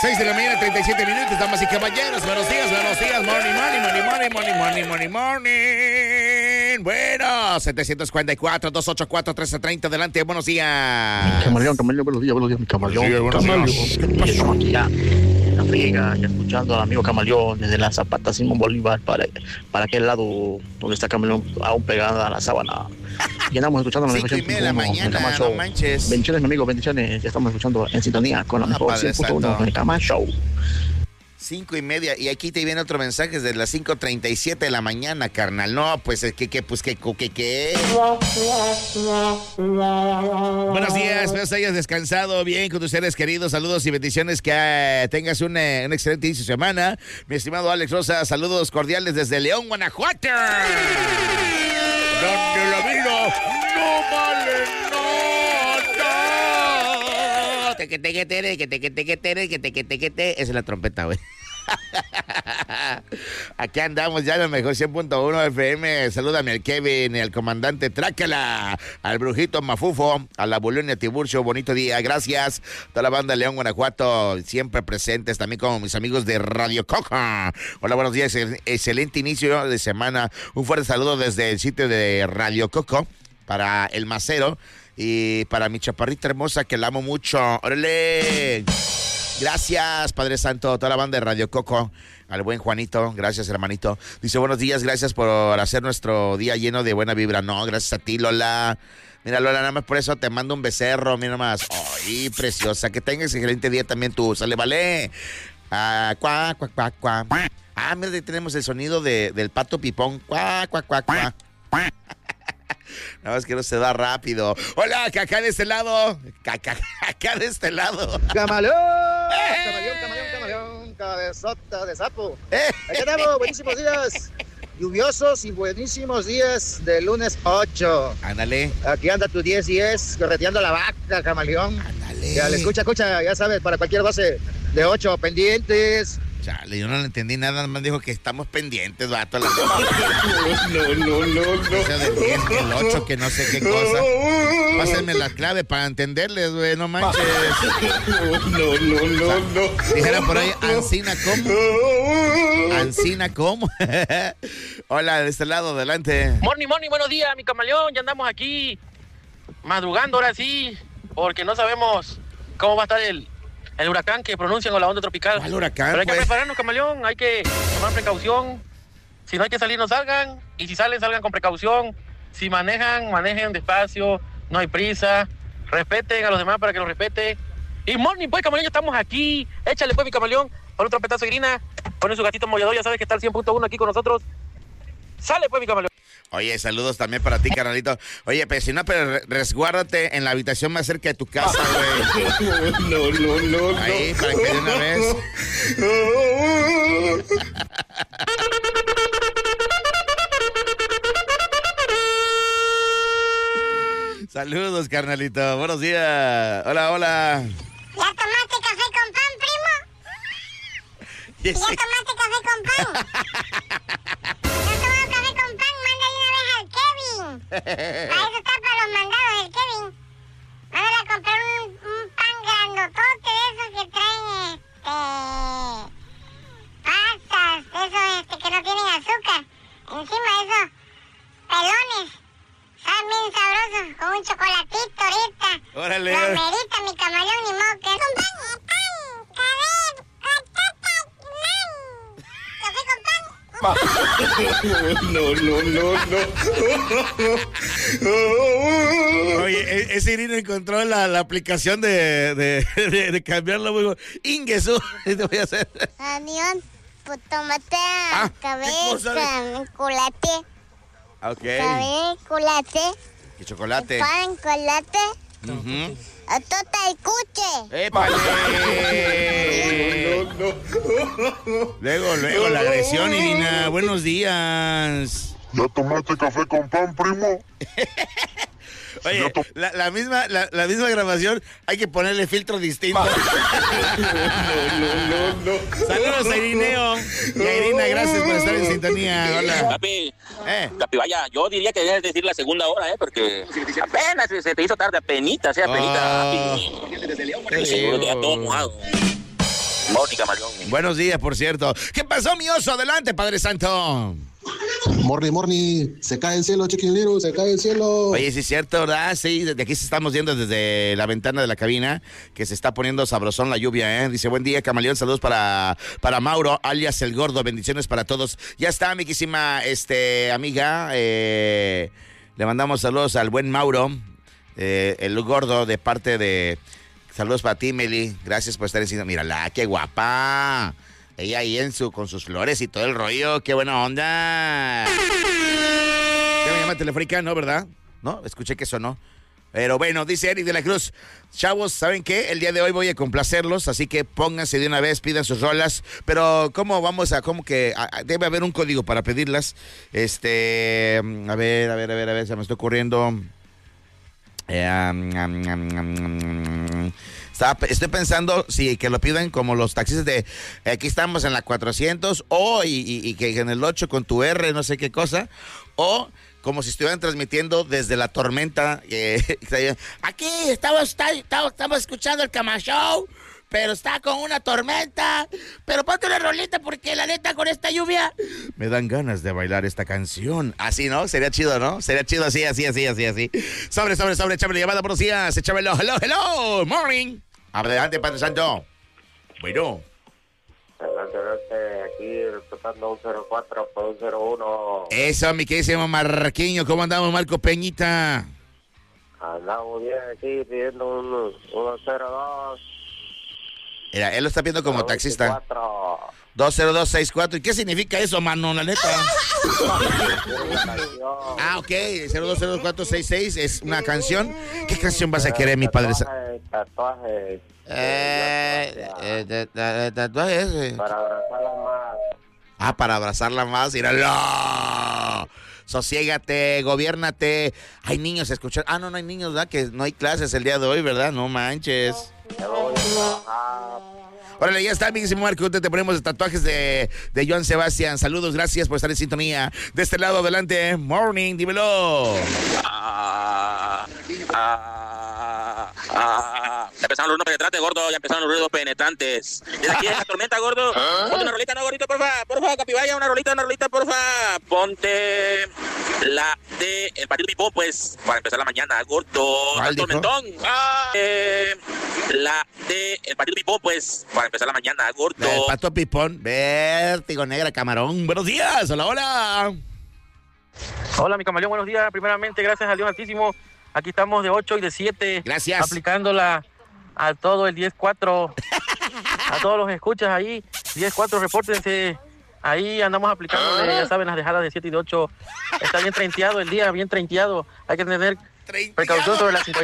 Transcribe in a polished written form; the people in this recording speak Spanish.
6 de la mañana, 37 minutos, damas y caballeros. Buenos días, morning. Bueno, 744-284-1330, adelante, buenos días. Camaleón, buenos días, mi camaleón. Sí, buenos días. ¿Qué pasó? Estamos aquí ya en la friega, ya escuchando al amigo Camaleón desde la Zapata Simón Bolívar para aquel lado donde está Camaleón aún pegada a la sábana. Y andamos escuchando la 5:30 de la mañana, no manches. Bendiciones, mi amigo, bendiciones. Ya estamos escuchando en sintonía con la mejor 100.1 en el Cama Show. 5:30, y aquí te viene otro mensaje desde las 5:37 de la mañana, carnal. No, pues, ¿qué? Buenos días, espero que hayas descansado bien con tus seres queridos. Saludos y bendiciones, que tengas un excelente inicio de semana. Mi estimado Alex Rosa, saludos cordiales desde León, Guanajuato. Donde la vida no vale nada. Esa es la trompeta, güey. Aquí andamos ya en el mejor 100.1 FM. Salúdame al Kevin, al comandante Trácala, al brujito Mafufo, a la Bolonia Tiburcio. Bonito día, gracias. Toda la banda de León, Guanajuato, siempre presentes, también con mis amigos de Radio Coca. Hola, buenos días, excelente inicio de semana. Un fuerte saludo desde el sitio de Radio Coco para el Macero y para mi chaparrita hermosa que la amo mucho. ¡Órale! Gracias, Padre Santo, toda la banda de Radio Coco, al buen Juanito, gracias, hermanito. Dice, buenos días, gracias por hacer nuestro día lleno de buena vibra. No, gracias a ti, Lola. Mira, Lola, nada más por eso te mando un becerro, mira más. Ay, preciosa, que tengas excelente día también tú, sale, vale. Cuá. Mira, ahí tenemos el sonido del pato pipón. Cuá. No, es que no se da rápido. Hola, que acá de este lado. Acá de este lado. ¡Camaleón! ¡Camaleón! Cabezota de sapo. Aquí estamos, buenísimos días. Lluviosos y buenísimos días de lunes 8. Ándale. Aquí anda tu 10-10, correteando la vaca, Camaleón. Ándale. Ya le escucha, ya sabes, para cualquier base de 8 pendientes. Chale, yo no le entendí nada más dijo que estamos pendientes, vato. No. O sea, del 10, que el 8, que no sé qué cosa. Pásenme la clave para entenderles, güey, no manches. No. Dijera por ahí, Ancina, ¿cómo? Hola, de este lado, adelante. Morning, buenos días, mi camaleón. Ya andamos aquí madrugando ahora sí, porque no sabemos cómo va a estar el huracán que pronuncian o la onda tropical. ¿Cuál huracán? Pero hay que pues prepararnos, camaleón. Hay que tomar precaución. Si no hay que salir, no salgan. Y si salen, salgan con precaución. Si manejan despacio. No hay prisa. Respeten a los demás para que los respete. Y morning, pues, camaleón, ya estamos aquí. Échale, pues, mi camaleón. Pon un trompetazo de grina. Pone su gatito mollador. Ya sabes que está el 100.1 aquí con nosotros. Sale, pues, mi camaleón. Oye, saludos también para ti, carnalito. Oye, pero si no, resguárdate en la habitación más cerca de tu casa, güey. No. Ahí, para que de una vez. Saludos, carnalito. Buenos días. Hola. ¿Ya tomaste café con pan, primo? ¿Ya tomaste café con pan? Para eso está para los mandados el Kevin. Mándale a comprar un pan grandotote de esos que traen pastas, esos que no tienen azúcar. Encima esos pelones. Saben bien sabrosos, con un chocolatito ahorita. Órale. Lo amerita mi camaleón, ni modo que... No. Oye, ese Irino encontró la aplicación de cambiarlo, güey. Ingesu, te voy a hacer. Adiós, pues tómate cabeza, chocolate. Ok. Chocolate. ¿Qué chocolate? Pan, chocolate. A tota y cuche. ¡Épale! No. Luego la agresión, Irina. Buenos días. ¿Ya tomaste café con pan, primo? Oye, la misma grabación hay que ponerle filtro distinto. No. Saludos a Irineo y a Irina, gracias por estar en sintonía. Hola. Capi, vaya, yo diría que debes decir la segunda hora, porque apenas se te hizo tarde, apenita. Seguro te da todo mojado. Morning, Camaleón. Buenos días, por cierto. ¿Qué pasó, mi oso? Adelante, Padre Santo. Morning, se cae el cielo, Chicken Little, se cae el cielo. Oye, sí es cierto, ¿verdad? Sí, desde aquí estamos viendo desde la ventana de la cabina que se está poniendo sabrosón la lluvia, ¿eh? Dice, buen día, Camaleón, saludos para Mauro, alias El Gordo, bendiciones para todos. Ya está, amiguísima amiga, le mandamos saludos al buen Mauro, El Gordo, de parte de... Saludos para ti, Meli, gracias por estar diciendo, mírala, qué guapa. Ella ahí con sus flores y todo el rollo, qué buena onda. ¿Qué me llama telefónica? No, ¿verdad? No, escuché que sonó. Pero bueno, dice Eric de la Cruz, chavos, ¿saben qué? El día de hoy voy a complacerlos, así que pónganse de una vez, pidan sus rolas. Pero, debe haber un código para pedirlas. A ver, se me está ocurriendo. Estoy pensando que lo pidan como los taxistas de aquí estamos en la 400 y que en el 8 con tu R no sé qué cosa, o como si estuvieran transmitiendo desde la tormenta. Aquí estamos escuchando el Cama Show, pero está con una tormenta, pero ponte una rolita porque la neta con esta lluvia me dan ganas de bailar esta canción. Así, ¿no? Sería chido, ¿no? Sería chido así. Sobre, échame llamada, buenos días, échamelo, hello, morning. Adelante, Padre Santo. Bueno. Adelante, aquí reportando un 04 por un 01. Eso, mi queridísimo Marquiño, ¿cómo andamos, Marco Peñita? Andamos bien aquí pidiendo un 102. Mira, él lo está pidiendo como 24. taxista. 20264. ¿Y qué significa eso, mano, la neta? Ok, 020466 es una canción. ¿Qué canción vas a querer, mi padre? Tatuajes. Tatuajes. Para abrazarla más. Para abrazarla más, míralo. Sosiégate, gobiérnate. Hay niños escuchando. No hay niños, ¿verdad? Que no hay clases el día de hoy, ¿verdad? No manches. Órale, ya está, amiguísimo Marco. Te ponemos tatuajes de Joan Sebastián. Saludos, gracias por estar en sintonía. De este lado, adelante. Morning, dímelo. Ya empezaron los ruidos penetrantes, gordo. Ya empezaron los ruidos penetrantes. Desde aquí es la tormenta, gordo. Ponte una rolita, no, gordito, porfa, Capibaya, una rolita, porfa. Ponte la de el partido Pipón, pues, para empezar la mañana, gordo. ¿Cuál dijo? Tormentón. La de el partido Pipón, pues, para empezar la mañana, gordo. El pato Pipón, Vértigo Negra, Camarón. Buenos días, hola. Hola, mi camaleón, buenos días. Primeramente, gracias a Dios Altísimo. Aquí estamos de 8 y de 7. Gracias. Aplicándola a todo el 10-4. A todos los escuchas ahí. 10-4, repórtense. Ahí andamos aplicando, ya saben, las dejadas de 7 y de 8. Está bien treinteado el día, bien treinteado. Hay que tener precaución sobre las 50.